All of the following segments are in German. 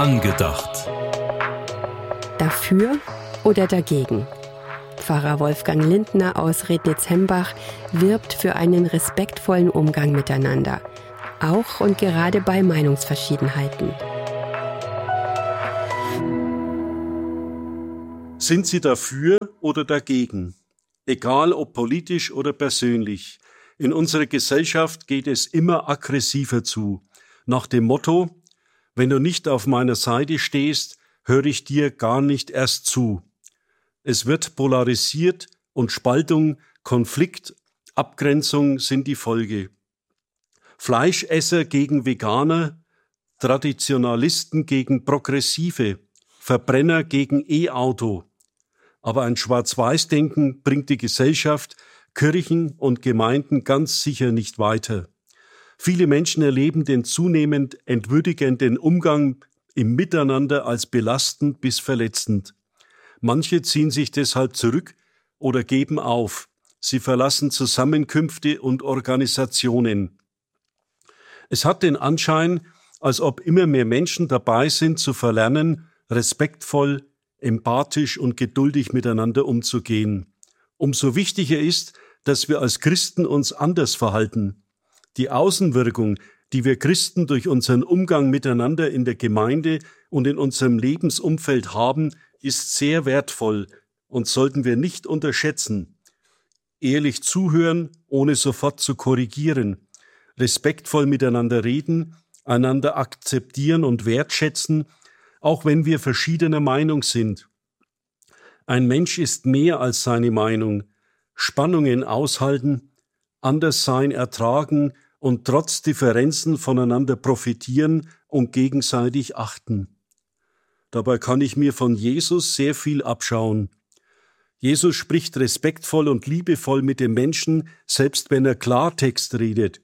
Angedacht. Dafür oder dagegen? Pfarrer Wolfgang Lindner aus Rednitz-Hembach wirbt für einen respektvollen Umgang miteinander, auch und gerade bei Meinungsverschiedenheiten. Sind Sie dafür oder dagegen? Egal ob politisch oder persönlich. In unserer Gesellschaft geht es immer aggressiver zu. Nach dem Motto: Wenn du nicht auf meiner Seite stehst, höre ich dir gar nicht erst zu. Es wird polarisiert und Spaltung, Konflikt, Abgrenzung sind die Folge. Fleischesser gegen Veganer, Traditionalisten gegen Progressive, Verbrenner gegen E-Auto. Aber ein Schwarz-Weiß-Denken bringt die Gesellschaft, Kirchen und Gemeinden ganz sicher nicht weiter. Viele Menschen erleben den zunehmend entwürdigenden Umgang im Miteinander als belastend bis verletzend. Manche ziehen sich deshalb zurück oder geben auf. Sie verlassen Zusammenkünfte und Organisationen. Es hat den Anschein, als ob immer mehr Menschen dabei sind, zu verlernen, respektvoll, empathisch und geduldig miteinander umzugehen. Umso wichtiger ist, dass wir als Christen uns anders verhalten. Die Außenwirkung, die wir Christen durch unseren Umgang miteinander in der Gemeinde und in unserem Lebensumfeld haben, ist sehr wertvoll und sollten wir nicht unterschätzen. Ehrlich zuhören, ohne sofort zu korrigieren, respektvoll miteinander reden, einander akzeptieren und wertschätzen, auch wenn wir verschiedener Meinung sind. Ein Mensch ist mehr als seine Meinung. Spannungen aushalten, Anderssein ertragen und trotz Differenzen voneinander profitieren und gegenseitig achten. Dabei kann ich mir von Jesus sehr viel abschauen. Jesus spricht respektvoll und liebevoll mit den Menschen, selbst wenn er Klartext redet.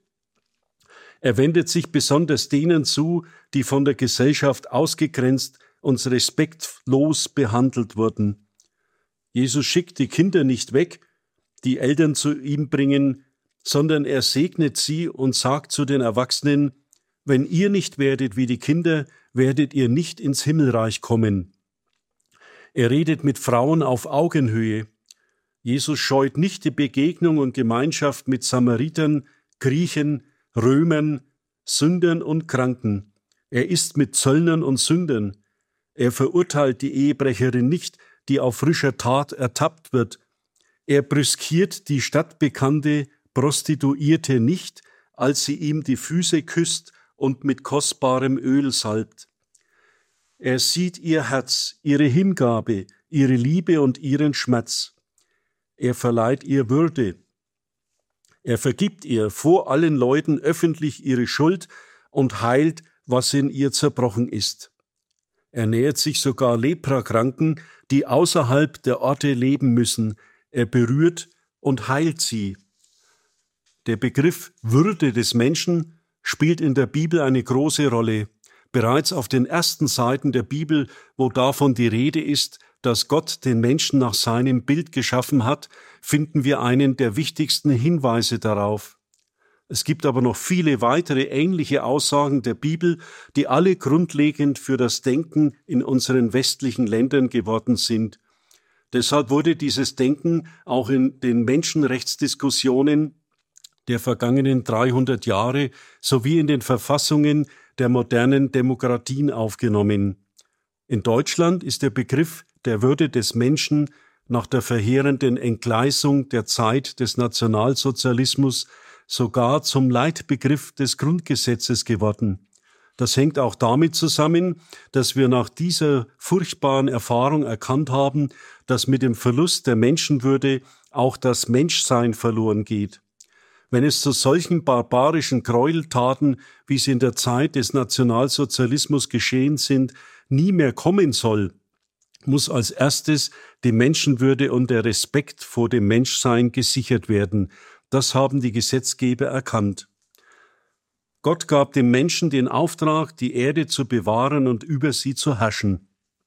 Er wendet sich besonders denen zu, die von der Gesellschaft ausgegrenzt und respektlos behandelt wurden. Jesus schickt die Kinder nicht weg, die Eltern zu ihm bringen, sondern er segnet sie und sagt zu den Erwachsenen: Wenn ihr nicht werdet wie die Kinder, werdet ihr nicht ins Himmelreich kommen. Er redet mit Frauen auf Augenhöhe. Jesus scheut nicht die Begegnung und Gemeinschaft mit Samaritern, Griechen, Römern, Sündern und Kranken. Er isst mit Zöllnern und Sündern. Er verurteilt die Ehebrecherin nicht, die auf frischer Tat ertappt wird. Er brüskiert die stadtbekannte Prostituierte nicht, als sie ihm die Füße küsst und mit kostbarem Öl salbt. Er sieht ihr Herz, ihre Hingabe, ihre Liebe und ihren Schmerz. Er verleiht ihr Würde. Er vergibt ihr vor allen Leuten öffentlich ihre Schuld und heilt, was in ihr zerbrochen ist. Er nähert sich sogar Leprakranken, die außerhalb der Orte leben müssen. Er berührt und heilt sie. Der Begriff Würde des Menschen spielt in der Bibel eine große Rolle. Bereits auf den ersten Seiten der Bibel, wo davon die Rede ist, dass Gott den Menschen nach seinem Bild geschaffen hat, finden wir einen der wichtigsten Hinweise darauf. Es gibt aber noch viele weitere ähnliche Aussagen der Bibel, die alle grundlegend für das Denken in unseren westlichen Ländern geworden sind. Deshalb wurde dieses Denken auch in den Menschenrechtsdiskussionen der vergangenen 300 Jahre sowie in den Verfassungen der modernen Demokratien aufgenommen. In Deutschland ist der Begriff der Würde des Menschen nach der verheerenden Entgleisung der Zeit des Nationalsozialismus sogar zum Leitbegriff des Grundgesetzes geworden. Das hängt auch damit zusammen, dass wir nach dieser furchtbaren Erfahrung erkannt haben, dass mit dem Verlust der Menschenwürde auch das Menschsein verloren geht. Wenn es zu solchen barbarischen Gräueltaten, wie sie in der Zeit des Nationalsozialismus geschehen sind, nie mehr kommen soll, muss als erstes die Menschenwürde und der Respekt vor dem Menschsein gesichert werden. Das haben die Gesetzgeber erkannt. Gott gab dem Menschen den Auftrag, die Erde zu bewahren und über sie zu herrschen.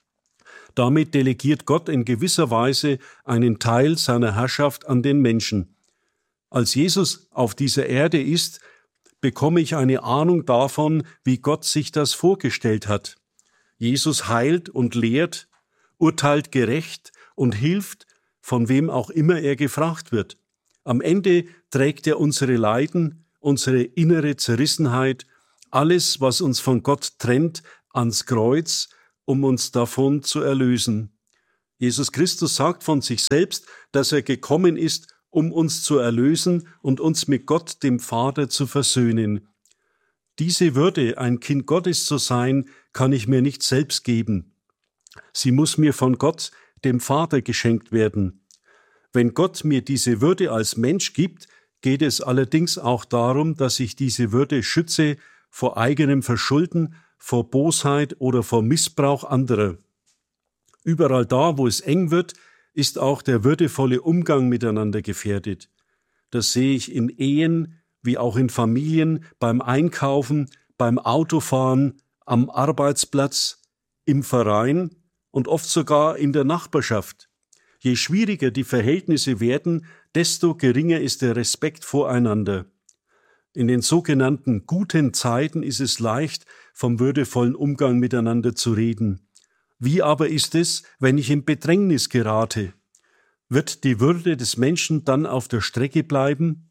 Damit delegiert Gott in gewisser Weise einen Teil seiner Herrschaft an den Menschen. Als Jesus auf dieser Erde ist, bekomme ich eine Ahnung davon, wie Gott sich das vorgestellt hat. Jesus heilt und lehrt, urteilt gerecht und hilft, von wem auch immer er gefragt wird. Am Ende trägt er unsere Leiden, unsere innere Zerrissenheit, alles, was uns von Gott trennt, ans Kreuz, um uns davon zu erlösen. Jesus Christus sagt von sich selbst, dass er gekommen ist, um uns zu erlösen und uns mit Gott, dem Vater, zu versöhnen. Diese Würde, ein Kind Gottes zu sein, kann ich mir nicht selbst geben. Sie muss mir von Gott, dem Vater, geschenkt werden. Wenn Gott mir diese Würde als Mensch gibt, geht es allerdings auch darum, dass ich diese Würde schütze vor eigenem Verschulden, vor Bosheit oder vor Missbrauch anderer. Überall da, wo es eng wird, ist auch der würdevolle Umgang miteinander gefährdet. Das sehe ich in Ehen, wie auch in Familien, beim Einkaufen, beim Autofahren, am Arbeitsplatz, im Verein und oft sogar in der Nachbarschaft. Je schwieriger die Verhältnisse werden, desto geringer ist der Respekt voreinander. In den sogenannten guten Zeiten ist es leicht, vom würdevollen Umgang miteinander zu reden. Wie aber ist es, wenn ich in Bedrängnis gerate? Wird die Würde des Menschen dann auf der Strecke bleiben?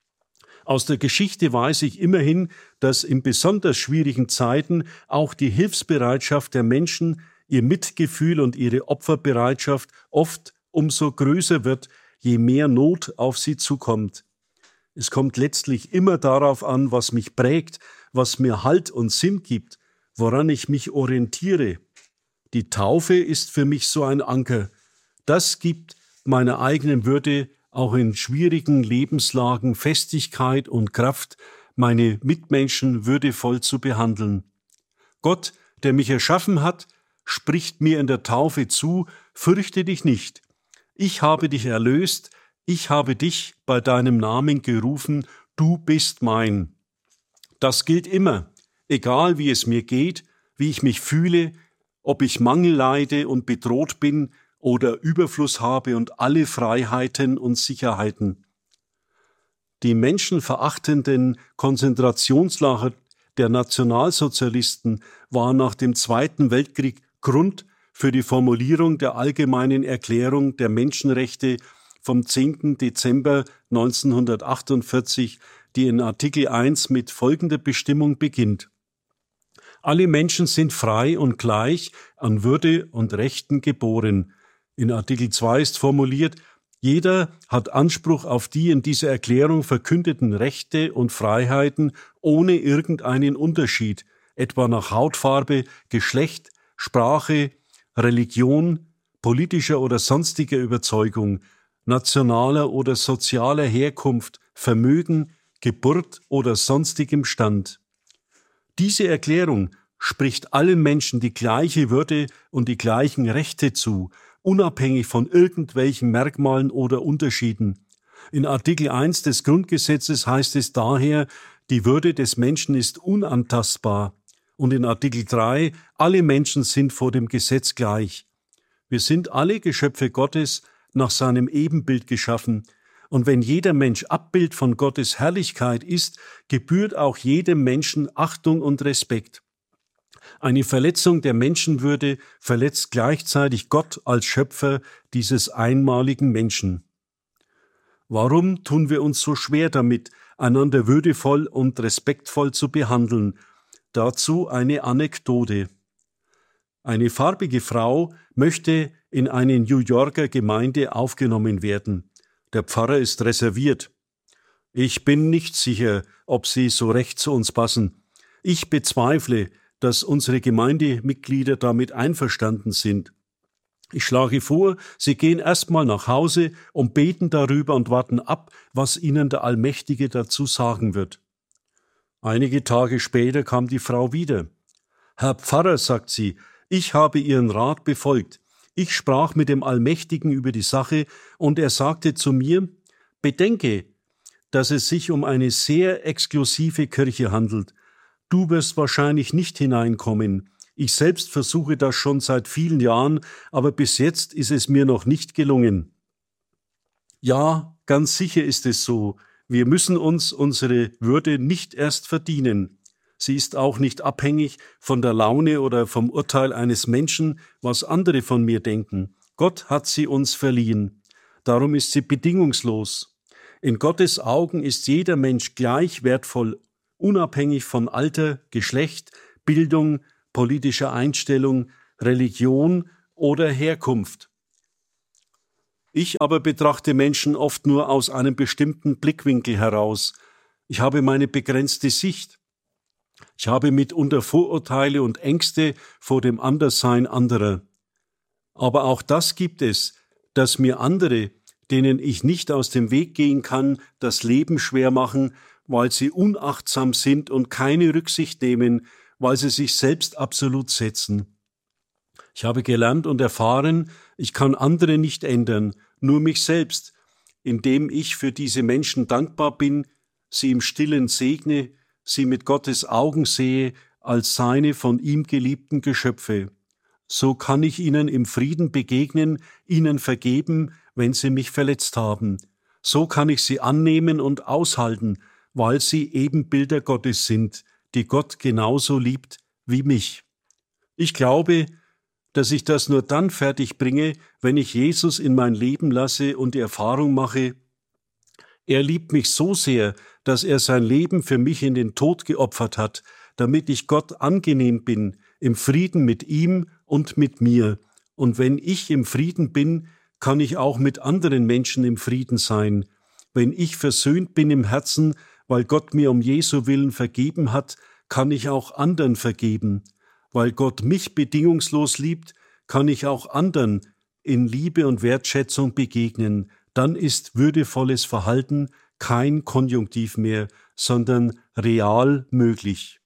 Aus der Geschichte weiß ich immerhin, dass in besonders schwierigen Zeiten auch die Hilfsbereitschaft der Menschen, ihr Mitgefühl und ihre Opferbereitschaft oft umso größer wird, je mehr Not auf sie zukommt. Es kommt letztlich immer darauf an, was mich prägt, was mir Halt und Sinn gibt, woran ich mich orientiere. Die Taufe ist für mich so ein Anker. Das gibt meiner eigenen Würde auch in schwierigen Lebenslagen Festigkeit und Kraft, meine Mitmenschen würdevoll zu behandeln. Gott, der mich erschaffen hat, spricht mir in der Taufe zu: Fürchte dich nicht. Ich habe dich erlöst, ich habe dich bei deinem Namen gerufen, du bist mein. Das gilt immer, egal wie es mir geht, wie ich mich fühle, ob ich Mangel leide und bedroht bin oder Überfluss habe und alle Freiheiten und Sicherheiten. Die menschenverachtenden Konzentrationslager der Nationalsozialisten waren nach dem Zweiten Weltkrieg Grund für die Formulierung der Allgemeinen Erklärung der Menschenrechte vom 10. Dezember 1948, die in Artikel 1 mit folgender Bestimmung beginnt: Alle Menschen sind frei und gleich an Würde und Rechten geboren. In Artikel 2 ist formuliert: Jeder hat Anspruch auf die in dieser Erklärung verkündeten Rechte und Freiheiten ohne irgendeinen Unterschied, etwa nach Hautfarbe, Geschlecht, Sprache, Religion, politischer oder sonstiger Überzeugung, nationaler oder sozialer Herkunft, Vermögen, Geburt oder sonstigem Stand. Diese Erklärung spricht allen Menschen die gleiche Würde und die gleichen Rechte zu, unabhängig von irgendwelchen Merkmalen oder Unterschieden. In Artikel 1 des Grundgesetzes heißt es daher, die Würde des Menschen ist unantastbar. Und in Artikel 3, alle Menschen sind vor dem Gesetz gleich. Wir sind alle Geschöpfe Gottes, nach seinem Ebenbild geschaffen. Und wenn jeder Mensch Abbild von Gottes Herrlichkeit ist, gebührt auch jedem Menschen Achtung und Respekt. Eine Verletzung der Menschenwürde verletzt gleichzeitig Gott als Schöpfer dieses einmaligen Menschen. Warum tun wir uns so schwer damit, einander würdevoll und respektvoll zu behandeln? Dazu eine Anekdote. Eine farbige Frau möchte in eine New Yorker Gemeinde aufgenommen werden. Der Pfarrer ist reserviert. Ich bin nicht sicher, ob Sie so recht zu uns passen. Ich bezweifle, dass unsere Gemeindemitglieder damit einverstanden sind. Ich schlage vor, Sie gehen erstmal nach Hause und beten darüber und warten ab, was Ihnen der Allmächtige dazu sagen wird. Einige Tage später kam die Frau wieder. Herr Pfarrer, sagt sie, ich habe Ihren Rat befolgt. Ich sprach mit dem Allmächtigen über die Sache und er sagte zu mir, bedenke, dass es sich um eine sehr exklusive Kirche handelt. Du wirst wahrscheinlich nicht hineinkommen. Ich selbst versuche das schon seit vielen Jahren, aber bis jetzt ist es mir noch nicht gelungen. Ja, ganz sicher ist es so. Wir müssen uns unsere Würde nicht erst verdienen. Sie ist auch nicht abhängig von der Laune oder vom Urteil eines Menschen, was andere von mir denken. Gott hat sie uns verliehen. Darum ist sie bedingungslos. In Gottes Augen ist jeder Mensch gleich wertvoll, unabhängig von Alter, Geschlecht, Bildung, politischer Einstellung, Religion oder Herkunft. Ich aber betrachte Menschen oft nur aus einem bestimmten Blickwinkel heraus. Ich habe meine begrenzte Sicht. Ich habe mitunter Vorurteile und Ängste vor dem Anderssein anderer. Aber auch das gibt es, dass mir andere, denen ich nicht aus dem Weg gehen kann, das Leben schwer machen, weil sie unachtsam sind und keine Rücksicht nehmen, weil sie sich selbst absolut setzen. Ich habe gelernt und erfahren, ich kann andere nicht ändern, nur mich selbst, indem ich für diese Menschen dankbar bin, sie im Stillen segne, sie mit Gottes Augen sehe als seine von ihm geliebten Geschöpfe. So kann ich ihnen im Frieden begegnen, ihnen vergeben, wenn sie mich verletzt haben. So kann ich sie annehmen und aushalten, weil sie Ebenbilder Gottes sind, die Gott genauso liebt wie mich. Ich glaube, dass ich das nur dann fertig bringe, wenn ich Jesus in mein Leben lasse und die Erfahrung mache, er liebt mich so sehr, dass er sein Leben für mich in den Tod geopfert hat, damit ich Gott angenehm bin, im Frieden mit ihm und mit mir. Und wenn ich im Frieden bin, kann ich auch mit anderen Menschen im Frieden sein. Wenn ich versöhnt bin im Herzen, weil Gott mir um Jesu willen vergeben hat, kann ich auch anderen vergeben. Weil Gott mich bedingungslos liebt, kann ich auch anderen in Liebe und Wertschätzung begegnen. Dann ist würdevolles Verhalten kein Konjunktiv mehr, sondern real möglich.